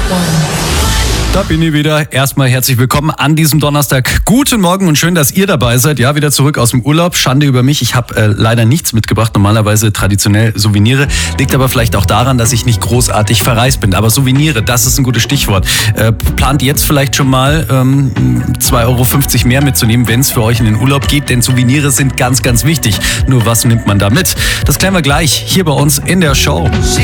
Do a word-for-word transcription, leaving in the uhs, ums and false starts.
Da bin ich wieder. Erstmal herzlich willkommen an diesem Donnerstag. Guten Morgen und schön, dass ihr dabei seid. Ja, wieder zurück aus dem Urlaub. Schande über mich. Ich habe äh, leider nichts mitgebracht. Normalerweise traditionell Souveniere. Liegt aber vielleicht auch daran, dass ich nicht großartig verreist bin. Aber Souveniere, das ist ein gutes Stichwort. Äh, plant jetzt vielleicht schon mal ähm, zwei Euro fünfzig mehr mitzunehmen, wenn es für euch in den Urlaub geht. Denn Souvenirs sind ganz, ganz wichtig. Nur was nimmt man da mit? Das klären wir gleich hier bei uns in der Show.